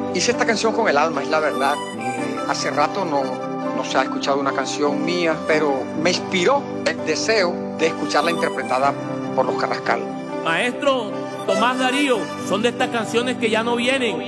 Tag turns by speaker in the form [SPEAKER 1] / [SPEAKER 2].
[SPEAKER 1] Hice esta canción con el alma, es la verdad. Hace rato no se ha escuchado una canción mía, pero me inspiró el deseo de escucharla interpretada por los Carrascal.
[SPEAKER 2] Maestro Tomás Darío, son de estas canciones que ya no vienen.